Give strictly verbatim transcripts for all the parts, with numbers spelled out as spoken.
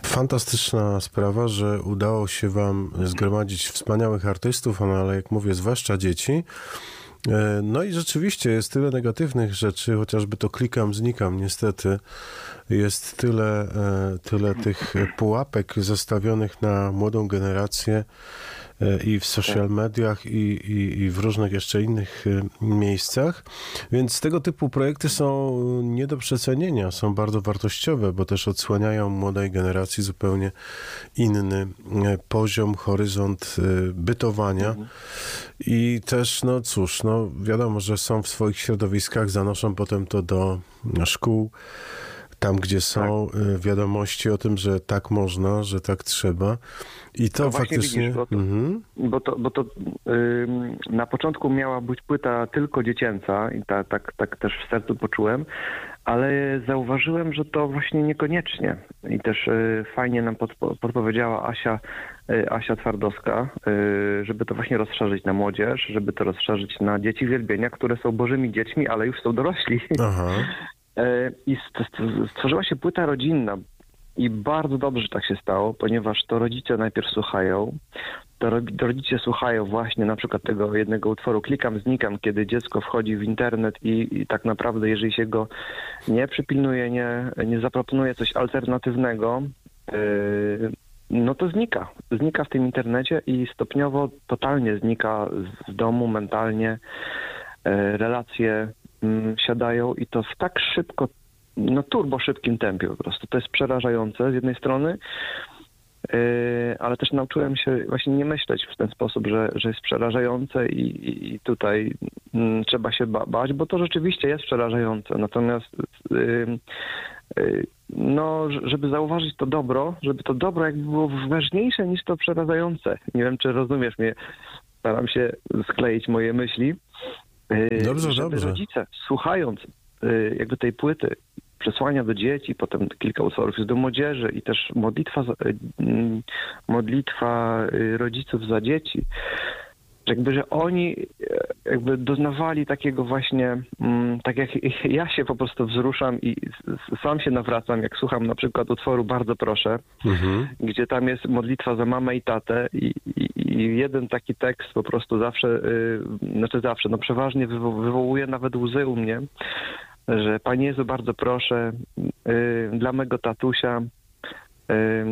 Fantastyczna sprawa, że udało się wam zgromadzić wspaniałych artystów, no ale jak mówię, zwłaszcza dzieci. No i rzeczywiście jest tyle negatywnych rzeczy, chociażby to klikam, znikam, niestety. Jest tyle, tyle tych pułapek zostawionych na młodą generację i w social mediach, i, i, i w różnych jeszcze innych miejscach. Więc tego typu projekty są nie do przecenienia, są bardzo wartościowe, bo też odsłaniają młodej generacji zupełnie inny poziom, horyzont bytowania. Mhm. I też, no cóż, no wiadomo, że są w swoich środowiskach, zanoszą potem to do szkół, tam, gdzie są tak. wiadomości o tym, że tak można, że tak trzeba. I to no faktycznie... Widzisz, bo to, mhm. bo to, bo to yy, na początku miała być płyta tylko dziecięca i ta, tak, tak też w sercu poczułem, ale zauważyłem, że to właśnie niekoniecznie. I też yy, fajnie nam podpo- podpowiedziała Asia, yy, Asia Twardowska, yy, żeby to właśnie rozszerzyć na młodzież, żeby to rozszerzyć na dzieci wielbienia, które są bożymi dziećmi, ale już są dorośli. Aha. I stworzyła się płyta rodzinna i bardzo dobrze, że tak się stało, ponieważ to rodzice najpierw słuchają, to rodzice słuchają właśnie na przykład tego jednego utworu Klikam, znikam, kiedy dziecko wchodzi w internet i, i tak naprawdę jeżeli się go nie przypilnuje, nie, nie zaproponuje coś alternatywnego, yy, no to znika. Znika w tym internecie i stopniowo totalnie znika z domu mentalnie, yy, relacje siadają i to w tak szybko, no turbo szybkim tempie po prostu. To jest przerażające z jednej strony, yy, ale też nauczyłem się właśnie nie myśleć w ten sposób, że, że jest przerażające i, i tutaj yy, trzeba się ba- bać, bo to rzeczywiście jest przerażające. Natomiast yy, yy, no, żeby zauważyć to dobro, żeby to dobro jakby było ważniejsze niż to przerażające. Nie wiem, czy rozumiesz mnie. Staram się skleić moje myśli. Dobrze, żeby dobrze. rodzice, słuchając jakby tej płyty, przesłania do dzieci, potem kilka utworów jest do młodzieży i też modlitwa, modlitwa rodziców za dzieci, jakby, że oni jakby doznawali takiego właśnie, tak jak ja się po prostu wzruszam i sam się nawracam, jak słucham na przykład utworu Bardzo proszę, mhm. gdzie tam jest modlitwa za mamę i tatę i, i, i jeden taki tekst po prostu zawsze, yy, znaczy zawsze, no przeważnie wywo- wywołuje nawet łzy u mnie, że Panie Jezu, bardzo proszę, yy, dla mego tatusia yy,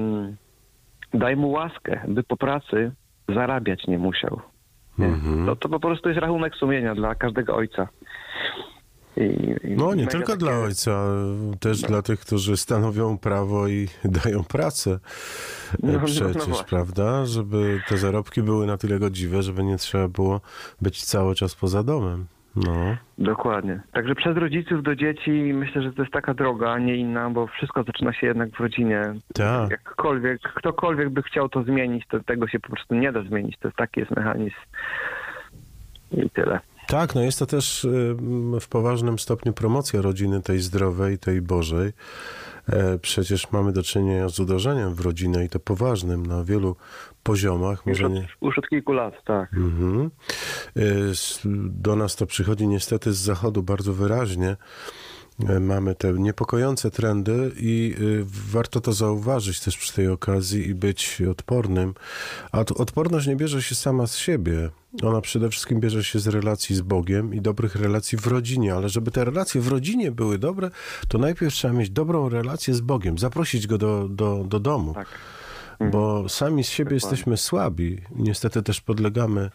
daj mu łaskę, by po pracy zarabiać nie musiał. Mm-hmm. To, to po prostu jest rachunek sumienia dla każdego ojca. I, i no nie tylko takie... dla ojca, też no. dla tych, którzy stanowią prawo i dają pracę no, przecież, no, no prawda? Żeby te zarobki były na tyle godziwe, żeby nie trzeba było być cały czas poza domem. No. Dokładnie. Także przez rodziców do dzieci myślę, że to jest taka droga, a nie inna, bo wszystko zaczyna się jednak w rodzinie. Tak. Jakkolwiek, ktokolwiek by chciał to zmienić, to tego się po prostu nie da zmienić. To jest taki jest mechanizm i tyle. Tak, no jest to też w poważnym stopniu promocja rodziny tej zdrowej, tej Bożej. Przecież mamy do czynienia z uderzeniem w rodzinę i to poważnym na wielu poziomach. Już od, nie... już od kilku lat, tak. Mhm. Do nas to przychodzi niestety z zachodu bardzo wyraźnie. Mamy te niepokojące trendy i warto to zauważyć też przy tej okazji i być odpornym. A odporność nie bierze się sama z siebie. Ona przede wszystkim bierze się z relacji z Bogiem i dobrych relacji w rodzinie. Ale żeby te relacje w rodzinie były dobre, to najpierw trzeba mieć dobrą relację z Bogiem. Zaprosić Go do, do, do domu. Tak. Mhm. Bo sami z siebie Dokładnie. Jesteśmy słabi. Niestety też podlegamy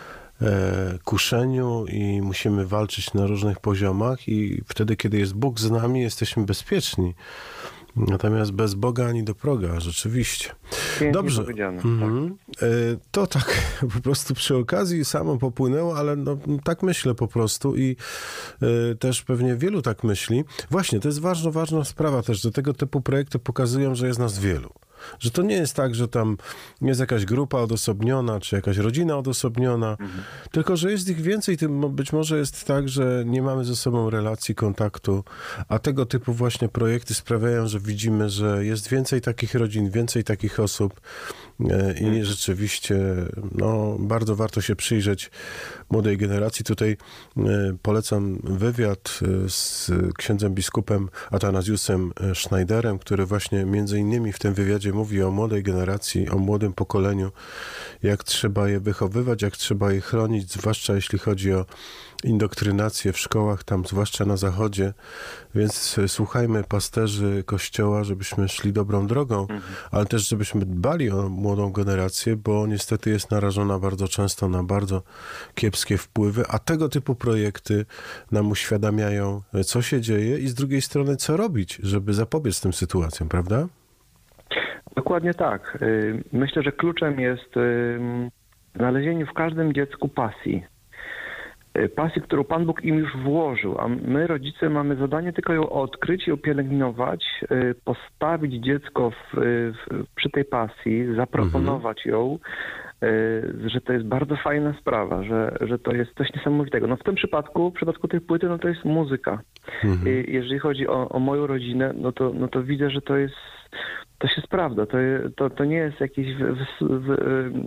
kuszeniu i musimy walczyć na różnych poziomach i wtedy, kiedy jest Bóg z nami, jesteśmy bezpieczni. Natomiast bez Boga ani do proga, rzeczywiście. Pięknie Dobrze. Mhm. Tak. To tak po prostu przy okazji samo popłynęło, ale no, tak myślę po prostu i y, też pewnie wielu tak myśli. Właśnie, to jest ważna, ważna sprawa też, że tego typu projekty pokazują, że jest nas wielu. Że to nie jest tak, że tam jest jakaś grupa odosobniona, czy jakaś rodzina odosobniona, mhm. tylko że jest ich więcej. Tym być może jest tak, że nie mamy ze sobą relacji, kontaktu, a tego typu właśnie projekty sprawiają, że widzimy, że jest więcej takich rodzin, więcej takich osób i mhm. rzeczywiście no, bardzo warto się przyjrzeć młodej generacji. Tutaj polecam wywiad z księdzem biskupem Atanazjusem Schneiderem, który właśnie między innymi w tym wywiadzie mówi o młodej generacji, o młodym pokoleniu, jak trzeba je wychowywać, jak trzeba je chronić, zwłaszcza jeśli chodzi o indoktrynację w szkołach, tam zwłaszcza na zachodzie, więc słuchajmy pasterzy Kościoła, żebyśmy szli dobrą drogą, mhm. ale też żebyśmy dbali o młodą generację, bo niestety jest narażona bardzo często na bardzo kiepskie wpływy, a tego typu projekty nam uświadamiają, co się dzieje i z drugiej strony, co robić, żeby zapobiec tym sytuacjom, prawda? Dokładnie tak. Myślę, że kluczem jest znalezienie w każdym dziecku pasji. Pasji, którą Pan Bóg im już włożył, a my, rodzice, mamy zadanie tylko ją odkryć, ją pielęgnować, postawić dziecko w, w, przy tej pasji, zaproponować mhm. ją, że to jest bardzo fajna sprawa, że, że to jest coś niesamowitego. No w tym przypadku, w przypadku tej płyty, no to jest muzyka. Mhm. Jeżeli chodzi o, o moją rodzinę, no to, no to widzę, że to jest to się sprawdza. To, to, to nie jest jakieś wy, wy, wy,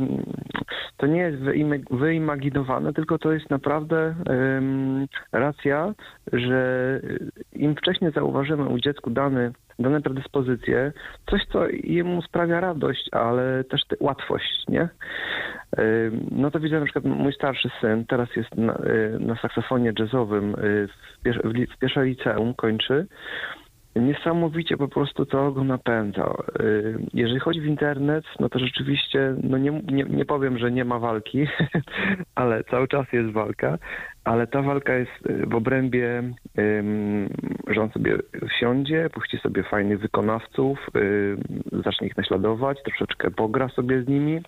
to nie jest wyimaginowane, tylko to jest naprawdę um, racja, że im wcześniej zauważymy u dziecku dany, dane predyspozycje, coś, co jemu sprawia radość, ale też łatwość, nie? No to widzę, na przykład mój starszy syn teraz jest na, na saksofonie jazzowym w, pier, w pierwsze liceum, kończy. Niesamowicie po prostu to go napędza. Jeżeli chodzi w internet, no to rzeczywiście, no nie, nie, nie powiem, że nie ma walki, ale cały czas jest walka, ale ta walka jest w obrębie, że on sobie wsiądzie, puści sobie fajnych wykonawców, zacznie ich naśladować, troszeczkę pogra sobie z nimi.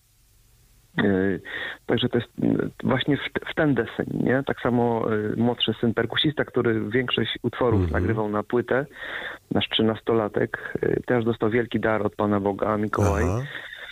Także to jest właśnie w, w ten deseń, nie? Tak samo młodszy syn perkusista, który większość utworów mm-hmm. nagrywał na płytę, nasz trzynastolatek, też dostał wielki dar od Pana Boga, Mikołaj. Aha.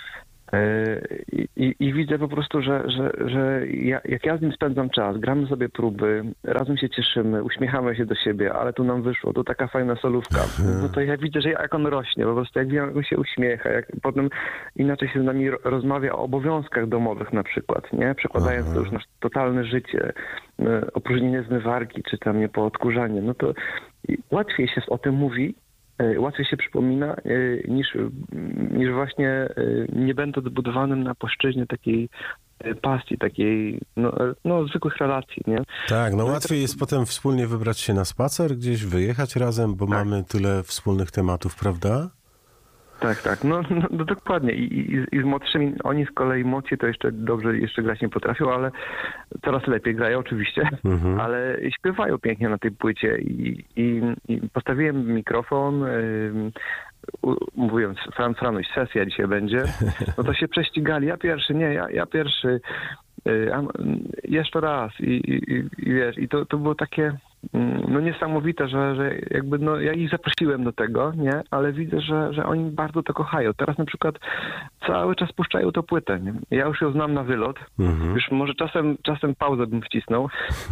I, i, I widzę po prostu, że, że, że ja, jak ja z nim spędzam czas, gramy sobie próby, razem się cieszymy, uśmiechamy się do siebie, ale tu nam wyszło, tu taka fajna solówka. No to ja widzę, że jak on rośnie, po prostu jak on się uśmiecha, jak potem inaczej się z nami rozmawia o obowiązkach domowych na przykład, nie? Przekładając Aha. to już na totalne życie, opróżnienie zmywarki, czy tam nie poodkurzanie, no to łatwiej się o tym mówi, łatwiej się przypomina niż, niż właśnie nie będąc budowanym na płaszczyźnie takiej pasji, takiej no, no zwykłych relacji, nie? Tak, no łatwiej jest potem wspólnie wybrać się na spacer, gdzieś wyjechać razem, bo tak. mamy tyle wspólnych tematów, prawda? Tak, tak, no, no, no dokładnie. I, i, I z młodszymi, oni z kolei młodsi to jeszcze dobrze jeszcze grać nie potrafią, ale coraz lepiej grają oczywiście, mhm. ale śpiewają pięknie na tej płycie i, i, i postawiłem mikrofon, yy, mówiąc, Fran, Franuś, sesja dzisiaj będzie, no to się prześcigali, ja pierwszy, nie, ja, ja pierwszy, yy, a, jeszcze raz i, i, i wiesz, i to, to było takie no niesamowite, że, że jakby no ja ich zaprosiłem do tego, nie? Ale widzę, że, że oni bardzo to kochają. Teraz na przykład cały czas puszczają tę płytę, nie? Ja już ją znam na wylot. Mhm. Już może czasem, czasem pauzę bym wcisnął.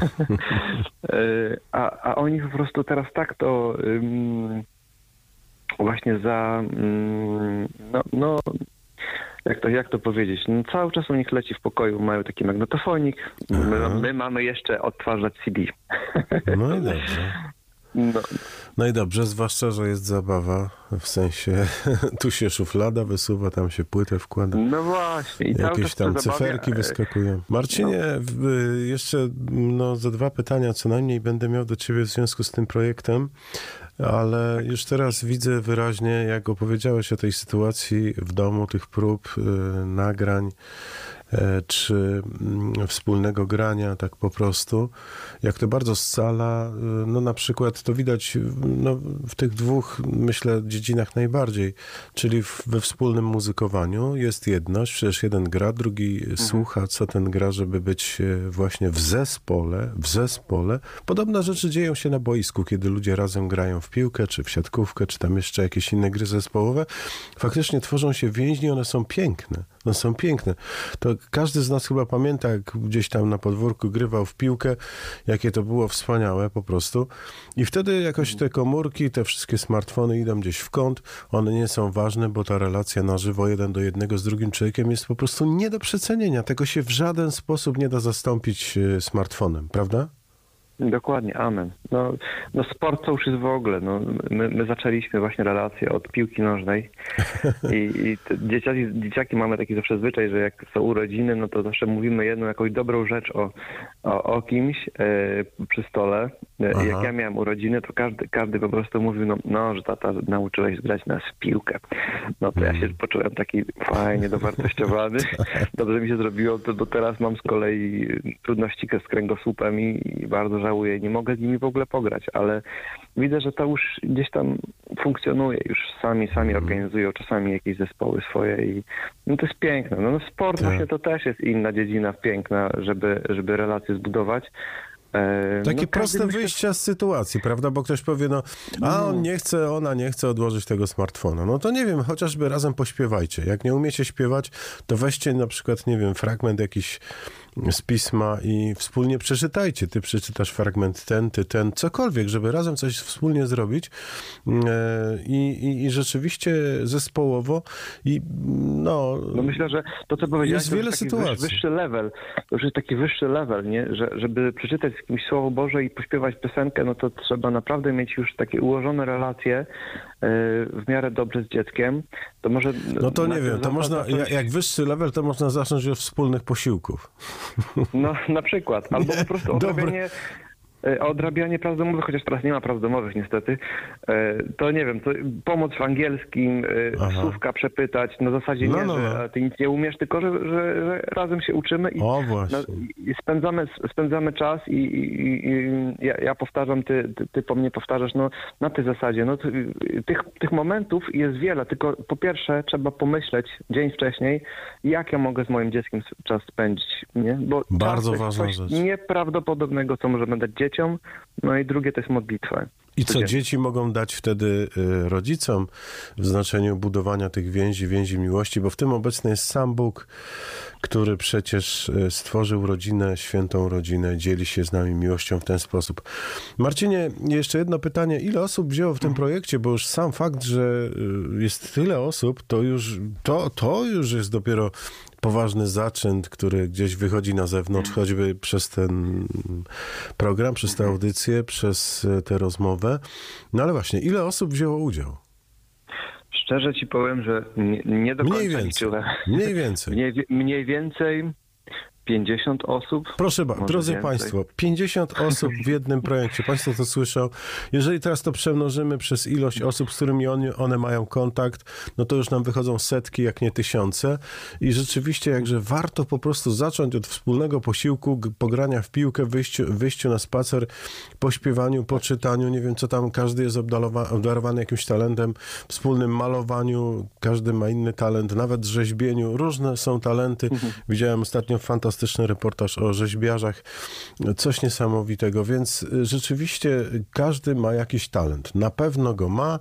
a, a oni po prostu teraz tak to um, właśnie za um, no, no Jak to, jak to powiedzieć? No, cały czas u nich leci w pokoju, mają taki magnetofonik. My, my mamy jeszcze odtwarzać C D. No i dobrze. No. no i dobrze, zwłaszcza, że jest zabawa, w sensie tu się szuflada wysuwa, tam się płytę wkłada. No właśnie. I jakieś tam cyferki zabawia... wyskakują. Marcinie, no. jeszcze no, za dwa pytania co najmniej będę miał do ciebie w związku z tym projektem. Ale już teraz widzę wyraźnie, jak opowiedziałeś o tej sytuacji w domu, tych prób, y, nagrań, y, czy y, wspólnego grania, tak po prostu, jak to bardzo scala, y, no na przykład to widać no, w tych dwóch, myślę, dziedzinach najbardziej, czyli w, we wspólnym muzykowaniu jest jedność, przecież jeden gra, drugi mhm. słucha, co ten gra, żeby być właśnie w zespole, w zespole. Podobne rzeczy dzieją się na boisku, kiedy ludzie razem grają w piłkę, czy w siatkówkę, czy tam jeszcze jakieś inne gry zespołowe. Faktycznie tworzą się więźni, one są piękne. One są piękne. To każdy z nas chyba pamięta, jak gdzieś tam na podwórku grywał w piłkę, jakie to było wspaniałe po prostu. I wtedy jakoś te komórki, te wszystkie smartfony idą gdzieś w kąt. One nie są ważne, bo ta relacja na żywo jeden do jednego z drugim człowiekiem jest po prostu nie do przecenienia. Tego się w żaden sposób nie da zastąpić smartfonem, prawda? Dokładnie, amen. No, no sport to już jest w ogóle. No, my, my zaczęliśmy właśnie relacje od piłki nożnej i, i dzieciaki, dzieciaki mamy taki zawsze zwyczaj, że jak są urodziny, no to zawsze mówimy jedną jakąś dobrą rzecz o, o, o kimś e, przy stole. Aha. Jak ja miałem urodziny, to każdy, każdy po prostu mówił, no, no że tata nauczyłeś grać nas w piłkę. No to ja się poczułem taki fajnie dowartościowany. Dobrze mi się zrobiło, to, to teraz mam z kolei trudności z kręgosłupem i, i bardzo żałuję. Nie mogę z nimi w ogóle pograć, ale widzę, że to już gdzieś tam funkcjonuje. Już sami, sami organizują czasami jakieś zespoły swoje i no to jest piękne. No, no sport tak. Właśnie to też jest inna dziedzina piękna, żeby, żeby relacje zbudować. Takie no, proste wyjścia z sytuacji, prawda? Bo ktoś powie, no, a on nie chce, ona nie chce odłożyć tego smartfona. No to nie wiem, chociażby razem pośpiewajcie. Jak nie umiecie śpiewać, to weźcie na przykład, nie wiem, fragment jakiś z pisma i wspólnie przeczytajcie. Ty przeczytasz fragment ten, ty ten, cokolwiek, żeby razem coś wspólnie zrobić i, i, i rzeczywiście zespołowo i no... No myślę, że to, co powiedziałeś, jest wiele to jest taki sytuacji. wyższy level. To już jest taki wyższy level, nie? Że, żeby przeczytać z kimś Słowo Boże i pośpiewać piosenkę, no to trzeba naprawdę mieć już takie ułożone relacje w miarę dobrze z dzieckiem. To może... No to nie wiem, to można, zacząć... jak wyższy level, to można zacząć od wspólnych posiłków. No na przykład. Albo po prostu odrabianie, odrabianie prac domowych, chociaż teraz nie ma prac domowych niestety. To nie wiem, to pomoc w angielskim, Aha. słówka przepytać, na zasadzie no, nie, no, no. że ty nic nie umiesz, tylko że, że, że razem się uczymy i, o, właśnie. no, i spędzamy, spędzamy czas i, i, i ja, ja powtarzam, ty, ty, ty po mnie powtarzasz, no na tej zasadzie. No, tych, tych momentów jest wiele, tylko po pierwsze trzeba pomyśleć dzień wcześniej, jak ja mogę z moim dzieckiem czas spędzić, nie? Bo bardzo czas ważna jest coś rzecz. Nieprawdopodobnego, co możemy dać dzieciom, no i drugie to jest modlitwa. I co dzieci mogą dać wtedy rodzicom w znaczeniu budowania tych więzi, więzi miłości, bo w tym obecny jest sam Bóg, który przecież stworzył rodzinę, świętą rodzinę, dzieli się z nami miłością w ten sposób. Marcinie, jeszcze jedno pytanie. Ile osób wzięło w tym projekcie? Bo już sam fakt, że jest tyle osób, to już, to, to już jest dopiero poważny zaczęt, który gdzieś wychodzi na zewnątrz, choćby przez ten program, przez tę audycję, przez tę rozmowę. No ale właśnie, ile osób wzięło udział? Szczerze ci powiem, że nie, nie do końca mniej więcej, liczyłem. Mniej więcej. Mniej, mniej więcej pięćdziesiąt osób. Proszę bardzo, drodzy więcej. Państwo, pięćdziesiąt osób w jednym projekcie. Państwo to słyszą. Jeżeli teraz to przemnożymy przez ilość osób, z którymi on, one mają kontakt, no to już nam wychodzą setki, jak nie tysiące. I rzeczywiście jakże warto po prostu zacząć od wspólnego posiłku, pogrania w piłkę, wyjściu, wyjściu na spacer, pośpiewaniu, poczytaniu. Nie wiem, co tam, każdy jest obdarowa- obdarowany jakimś talentem, wspólnym malowaniu, każdy ma inny talent, nawet rzeźbieniu. Różne są talenty. Mhm. Widziałem ostatnio fantastyczny reportaż o rzeźbiarzach. Coś niesamowitego, więc rzeczywiście każdy ma jakiś talent. Na pewno go ma,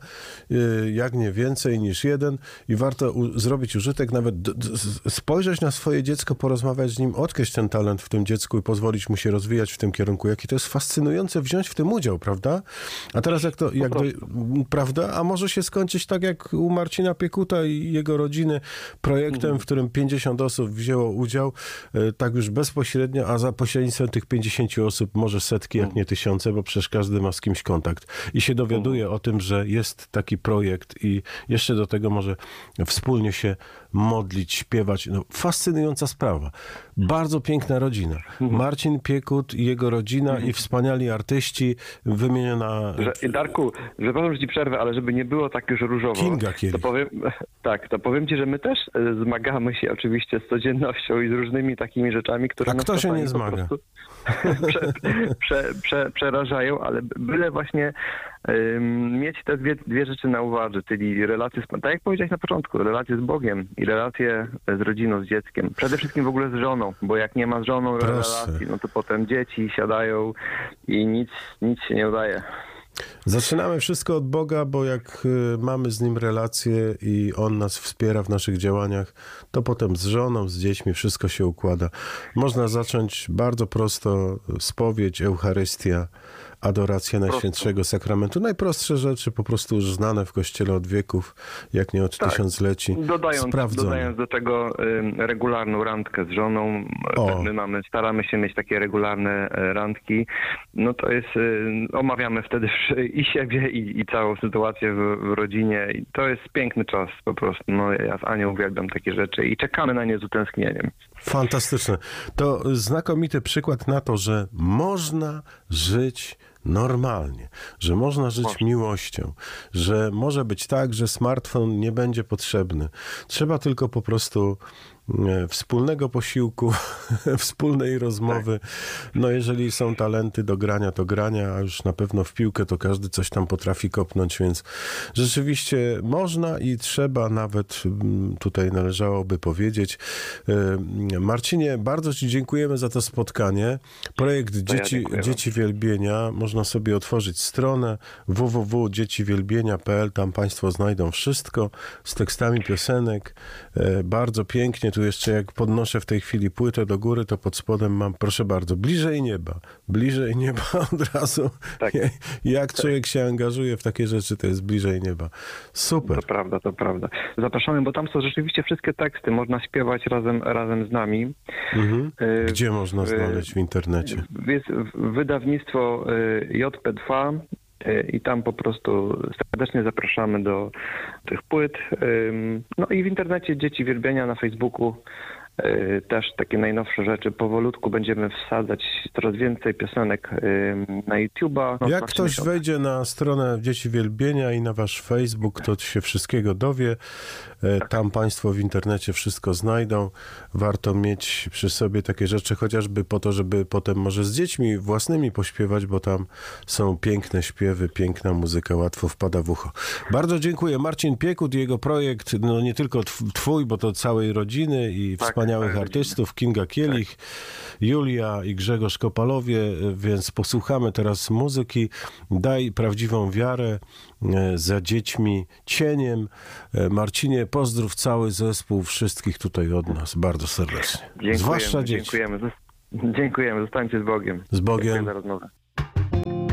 jak nie więcej niż jeden i warto u- zrobić użytek, nawet d- d- spojrzeć na swoje dziecko, porozmawiać z nim, odkryć ten talent w tym dziecku i pozwolić mu się rozwijać w tym kierunku. Jaki to jest fascynujące wziąć w tym udział, prawda? A teraz jak to, jak do, prawda? A może się skończyć tak jak u Marcina Piekuta i jego rodziny projektem, mhm. w którym pięćdziesiąt osób wzięło udział, tak już bezpośrednio, a za pośrednictwem tych pięćdziesięciu osób może setki, jak nie tysiące, bo przecież każdy ma z kimś kontakt i się dowiaduje o tym, że jest taki projekt i jeszcze do tego może wspólnie się modlić, śpiewać. No, fascynująca sprawa. Bardzo piękna rodzina. Marcin Piekut i jego rodzina i wspaniali artyści, wymieniona... Że, Darku, przepraszam, że ci przerwę, ale żeby nie było tak już różowo, Kinga to powiem, tak, to powiem ci, że my też zmagamy się oczywiście z codziennością i z różnymi takimi rzeczami, które A nas kto się nie zmaga? Po prostu prze, prze, prze, przerażają, ale byle właśnie um, mieć te dwie, dwie rzeczy na uwadze, czyli relacje, z, tak jak powiedziałeś na początku, relacje z Bogiem i relacje z rodziną, z dzieckiem. Przede wszystkim w ogóle z żoną, bo jak nie ma z żoną Proszę. relacji, no to potem dzieci siadają i nic, nic się nie udaje. Zaczynamy wszystko od Boga, bo jak y, mamy z Nim relacje i On nas wspiera w naszych działaniach, to potem z żoną, z dziećmi wszystko się układa. Można zacząć bardzo prosto, spowiedź, Eucharystia, adoracja Najświętszego Sakramentu. Najprostsze rzeczy, po prostu już znane w Kościele od wieków, jak nie od Tak. tysiącleci. Dodając, Sprawdzone. dodając do tego y, regularną randkę z żoną, O. my mamy, staramy się mieć takie regularne y, randki, no to jest, y, omawiamy wtedy i siebie, i, i całą sytuację w, w rodzinie i to jest piękny czas po prostu. No ja z Anią uwielbiam takie rzeczy i czekamy na nie z utęsknieniem. Fantastyczne. To znakomity przykład na to, że można żyć normalnie, że można żyć Można. miłością, że może być tak, że smartfon nie będzie potrzebny. Trzeba tylko po prostu e, wspólnego posiłku, wspólnej rozmowy. No jeżeli są talenty do grania, to grania, a już na pewno w piłkę to każdy coś tam potrafi kopnąć, więc rzeczywiście można i trzeba nawet, mm, tutaj należałoby powiedzieć. E, Marcinie, bardzo Ci dziękujemy za to spotkanie. Projekt To ja Dzieci, dziękuję Dzieci Wielbienia, można sobie otworzyć stronę w w w kropka dzieci wielbienia kropka p l, tam Państwo znajdą wszystko z tekstami piosenek. E, bardzo pięknie, tu jeszcze jak podnoszę w tej chwili płytę do góry, to pod spodem mam, proszę bardzo, bliżej nieba, bliżej nieba od razu. Tak. Jak człowiek się angażuje w takie rzeczy, to jest bliżej nieba. Super. To prawda, to prawda. Zapraszamy, bo tam są rzeczywiście wszystkie teksty, można śpiewać razem, razem z nami. Mhm. Y, Gdzie można znaleźć w internecie? Jest wydawnictwo y, J P dwa y, i tam po prostu serdecznie zapraszamy do tych płyt. Ym, No i w internecie Dzieci Wielbienia na Facebooku y, też takie najnowsze rzeczy. Powolutku będziemy wsadzać coraz więcej piosenek ym, na YouTube'a. No, Jak zobaczymy, ktoś co- wejdzie na stronę Dzieci Wielbienia i na wasz Facebook, to się wszystkiego dowie. E, Tam Państwo w internecie wszystko znajdą. Warto mieć przy sobie takie rzeczy, chociażby po to, żeby potem może z dziećmi własnymi pośpiewać, bo tam są piękne śpiewy, piękna muzyka, łatwo wpada w ucho. Bardzo dziękuję. Marcin Piekut i jego projekt, no nie tylko tw- twój, bo to całej rodziny i Tak, wspaniałych całej artystów, Kinga Kielich, Julia i Grzegorz Kopalowie, więc posłuchamy teraz muzyki. Daj prawdziwą wiarę e, za dziećmi cieniem. E, Marcinie, pozdrów cały zespół, wszystkich tutaj od nas bardzo serdecznie. Dziękujemy, Zwłaszcza dzieci. dziękujemy. Zos- Dziękujemy, zostańcie z Bogiem. Z Bogiem. Dziękuję za rozmowę.